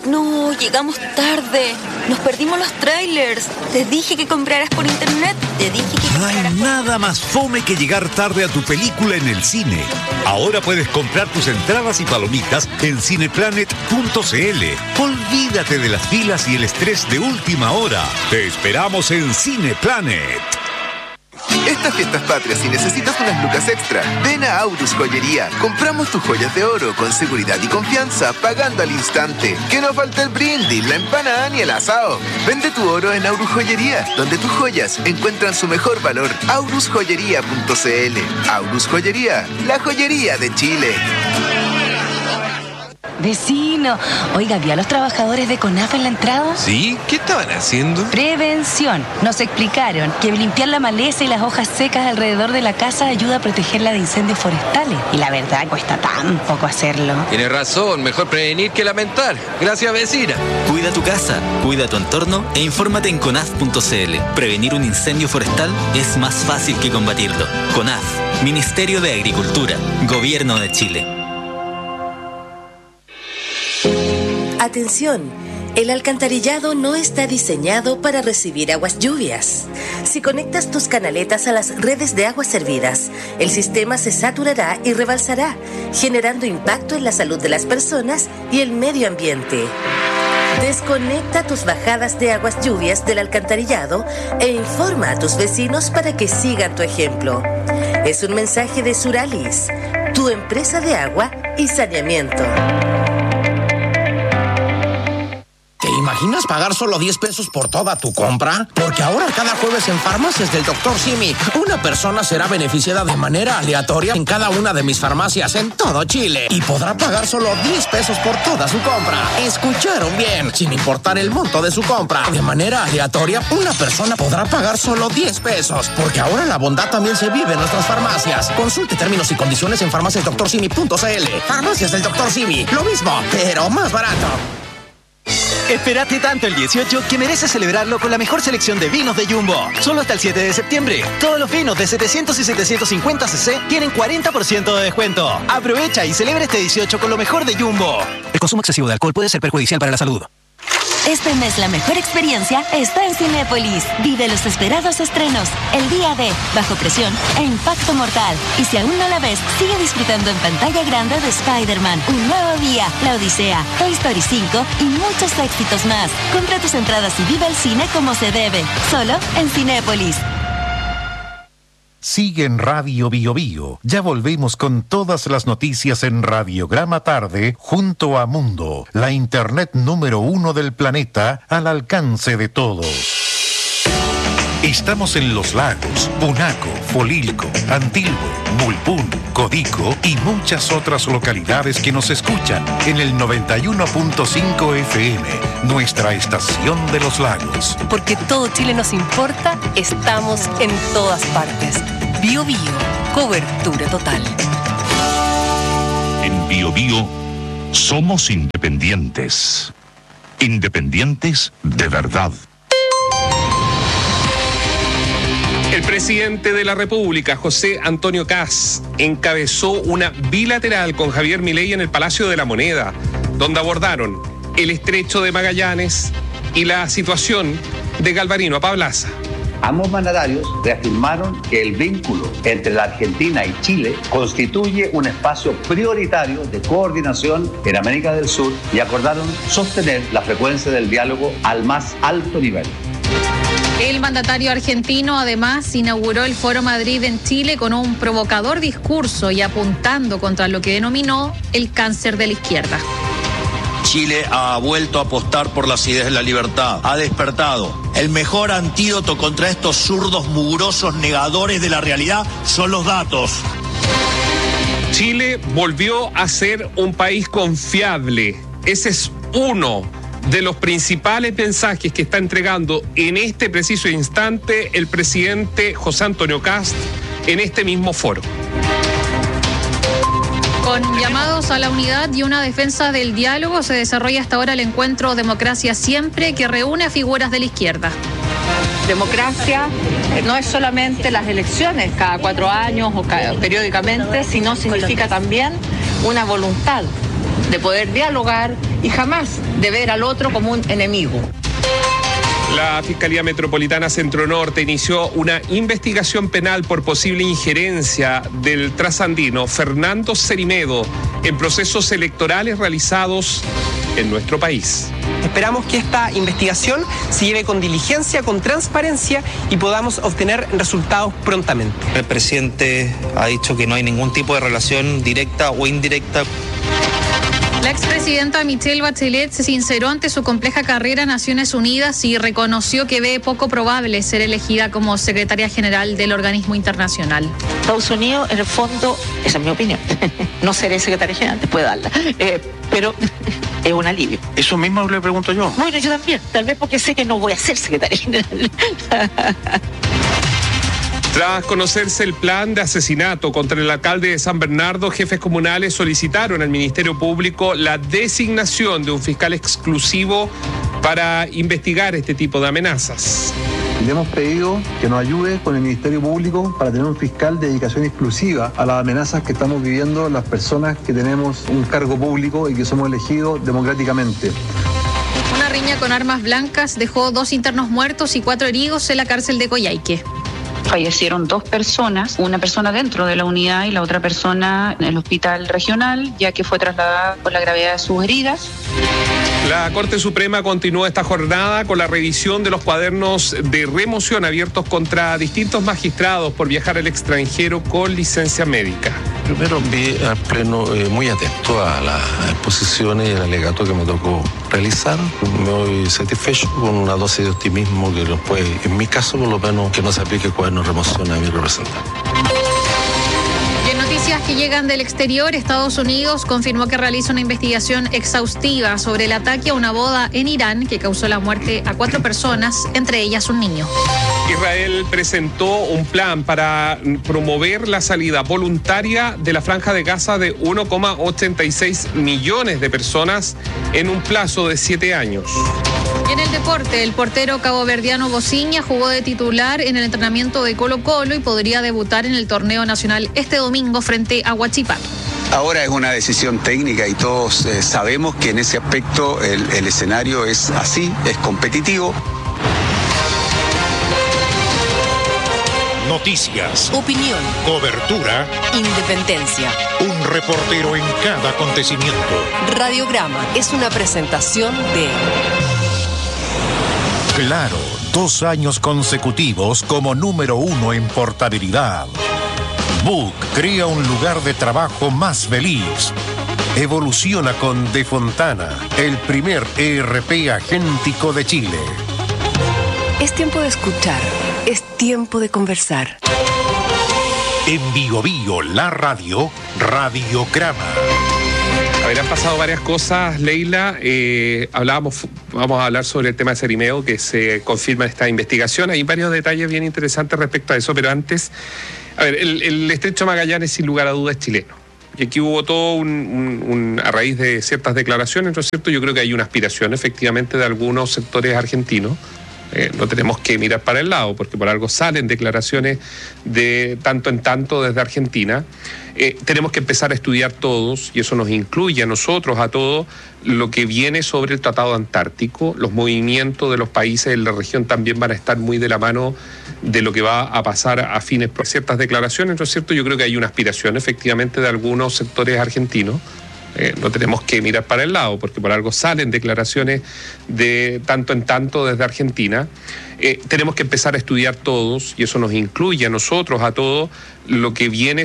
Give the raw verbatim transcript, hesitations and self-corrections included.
No, llegamos tarde. Nos perdimos los trailers. Te dije que compraras por internet. Te dije que No hay compraras por... nada más fome que llegar tarde a tu película en el cine. Ahora puedes comprar tus entradas y palomitas en cineplanet punto c l. Olvídate de las filas y el estrés de última hora. Te esperamos en Cineplanet. Estas fiestas patrias, si necesitas unas lucas extra, ven a Aurus Joyería. Compramos tus joyas de oro con seguridad y confianza, pagando al instante. Que no falte el brindis, la empanada ni el asado. Vende tu oro en Aurus Joyería, donde tus joyas encuentran su mejor valor. aurus joyería punto c l. Aurus Joyería, la joyería de Chile. Vecino, oiga, ¿vio a los trabajadores de CONAF en la entrada? ¿Sí? ¿Qué estaban haciendo? Prevención. Nos explicaron que limpiar la maleza y las hojas secas alrededor de la casa ayuda a protegerla de incendios forestales. Y la verdad, cuesta tan poco hacerlo. Tiene razón, mejor prevenir que lamentar. Gracias, vecina. Cuida tu casa, cuida tu entorno e infórmate en conaf punto c l. Prevenir un incendio forestal es más fácil que combatirlo. CONAF, Ministerio de Agricultura, Gobierno de Chile. Atención, el alcantarillado no está diseñado para recibir aguas lluvias. Si conectas tus canaletas a las redes de aguas servidas, el sistema se saturará y rebalsará, generando impacto en la salud de las personas y el medio ambiente. Desconecta tus bajadas de aguas lluvias del alcantarillado e informa a tus vecinos para que sigan tu ejemplo. Es un mensaje de Suralis, tu empresa de agua y saneamiento. ¿Te imaginas pagar solo diez pesos por toda tu compra? Porque ahora cada jueves en Farmacias del doctor Simi, una persona será beneficiada de manera aleatoria en cada una de mis farmacias en todo Chile y podrá pagar solo diez pesos por toda su compra. ¿Escucharon bien? Sin importar el monto de su compra. De manera aleatoria, una persona podrá pagar solo diez pesos, porque ahora la bondad también se vive en nuestras farmacias. Consulte términos y condiciones en farmacias doctor simi punto c l. Farmacias del doctor Simi, lo mismo, pero más barato. Espérate tanto el dieciocho que mereces celebrarlo con la mejor selección de vinos de Jumbo. Solo hasta el siete de septiembre. Todos los vinos de setecientos y setecientos cincuenta centilitros tienen cuarenta por ciento de descuento. Aprovecha y celebra este dieciocho con lo mejor de Jumbo. El consumo excesivo de alcohol puede ser perjudicial para la salud. Este mes la mejor experiencia está en Cinépolis. Vive los esperados estrenos, El Día de, Bajo Presión e Impacto Mortal. Y si aún no la ves, sigue disfrutando en pantalla grande de Spider-Man, Un Nuevo Día, La Odisea, Toy Story cinco y muchos éxitos más. Compra tus entradas y vive el cine como se debe. Solo en Cinépolis. Sigue en Radio Bio Bio. Ya volvemos con todas las noticias en Radiograma Tarde junto a Mundo, la internet número uno del planeta al alcance de todos. Estamos en Los Lagos, Punaco, Folilco, Antilbo, Mulpún, Codico y muchas otras localidades que nos escuchan en el noventa y uno punto cinco F M, nuestra estación de Los Lagos. Porque todo Chile nos importa, estamos en todas partes. Bio Bio, cobertura total. En Bio Bio somos independientes. Independientes de verdad. El presidente de la República, José Antonio Kast, encabezó una bilateral con Javier Milei en el Palacio de la Moneda, donde abordaron el estrecho de Magallanes y la situación de Galvarino Pablaza. Ambos mandatarios reafirmaron que el vínculo entre la Argentina y Chile constituye un espacio prioritario de coordinación en América del Sur y acordaron sostener la frecuencia del diálogo al más alto nivel. El mandatario argentino además inauguró el Foro Madrid en Chile con un provocador discurso y apuntando contra lo que denominó el cáncer de la izquierda. Chile ha vuelto a apostar por las ideas de la libertad, ha despertado. El mejor antídoto contra estos zurdos mugrosos negadores de la realidad son los datos. Chile volvió a ser un país confiable. Ese es uno de los principales mensajes que está entregando en este preciso instante el presidente José Antonio Kast en este mismo foro. Con llamados a la unidad y una defensa del diálogo se desarrolla hasta ahora el encuentro Democracia Siempre, que reúne a figuras de la izquierda. Democracia no es solamente las elecciones cada cuatro años o cada, periódicamente, sino significa también una voluntad de poder dialogar y jamás de ver al otro como un enemigo. La Fiscalía Metropolitana Centro Norte inició una investigación penal por posible injerencia del trasandino Fernando Cerimedo en procesos electorales realizados en nuestro país. Esperamos que esta investigación se lleve con diligencia, con transparencia y podamos obtener resultados prontamente. El presidente ha dicho que no hay ningún tipo de relación directa o indirecta. La expresidenta Michelle Bachelet se sinceró ante su compleja carrera en Naciones Unidas y reconoció que ve poco probable ser elegida como secretaria general del organismo internacional. Estados Unidos, en el fondo, esa es mi opinión, no seré secretaria general, te puedo darla, eh, pero es un alivio. Eso mismo le pregunto yo. Bueno, yo también, tal vez porque sé que no voy a ser secretaria general. Tras conocerse el plan de asesinato contra el alcalde de San Bernardo, jefes comunales solicitaron al Ministerio Público la designación de un fiscal exclusivo para investigar este tipo de amenazas. Le hemos pedido que nos ayude con el Ministerio Público para tener un fiscal de dedicación exclusiva a las amenazas que estamos viviendo las personas que tenemos un cargo público y que somos elegidos democráticamente. Una riña con armas blancas dejó dos internos muertos y cuatro heridos en la cárcel de Coyhaique. Fallecieron dos personas, una persona dentro de la unidad y la otra persona en el hospital regional, ya que fue trasladada por la gravedad de sus heridas. La Corte Suprema continúa esta jornada con la revisión de los cuadernos de remoción abiertos contra distintos magistrados por viajar al extranjero con licencia médica. Primero vi al Pleno eh, muy atento a las exposiciones y el alegato que me tocó realizar. Me voy satisfecho con una dosis de optimismo que no puede, en mi caso por lo menos, que no se aplique el cuaderno de remoción a mi representante. Noticias que llegan del exterior. Estados Unidos confirmó que realiza una investigación exhaustiva sobre el ataque a una boda en Irán que causó la muerte a cuatro personas, entre ellas un niño. Israel presentó un plan para promover la salida voluntaria de la Franja de Gaza de uno coma ochenta y seis millones de personas en un plazo de siete años. Y en el deporte, el portero caboverdiano Bociña jugó de titular en el entrenamiento de Colo-Colo y podría debutar en el torneo nacional este domingo frente a Huachipato. Ahora es una decisión técnica y todos eh, sabemos que en ese aspecto el, el escenario es así, es competitivo. Noticias, opinión, cobertura, independencia. Un reportero en cada acontecimiento. Radiograma es una presentación de Claro, dos años consecutivos como número uno en portabilidad. Book crea un lugar de trabajo más feliz. Evoluciona con De Fontana, el primer E R P agéntico de Chile. Es tiempo de escuchar, es tiempo de conversar. En Bio Bio, la radio, Radiograma. A ver, han pasado varias cosas, Leila. Eh, hablábamos, vamos a hablar sobre el tema de Cerimedo, que se confirma en esta investigación. Hay varios detalles bien interesantes respecto a eso, pero antes, a ver, el, el estrecho Magallanes sin lugar a dudas es chileno. Y aquí hubo todo un, un, un, a raíz de ciertas declaraciones, ¿no es cierto? Yo creo que hay una aspiración efectivamente de algunos sectores argentinos. Eh, no tenemos que mirar para el lado, porque por algo salen declaraciones de tanto en tanto desde Argentina. Eh, tenemos que empezar a estudiar todos, y eso nos incluye a nosotros, a todos, lo que viene sobre el Tratado Antártico. Los movimientos de los países en la región también van a estar muy de la mano de lo que va a pasar a fines por ciertas declaraciones, ¿no es cierto? Yo creo que hay una aspiración efectivamente de algunos sectores argentinos. Eh, no tenemos que mirar para el lado, porque por algo salen declaraciones de tanto en tanto desde Argentina. Eh, tenemos que empezar a estudiar todos, y eso nos incluye a nosotros, a todos, lo que viene